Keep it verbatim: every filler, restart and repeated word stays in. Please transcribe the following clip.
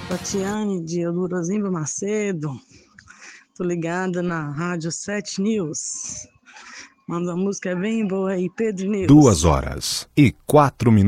Tatiane de Eldorzinho Macedo. Tô ligada na Rádio sete News. Manda uma música bem boa aí, Pedro News. Duas horas e quatro minutos.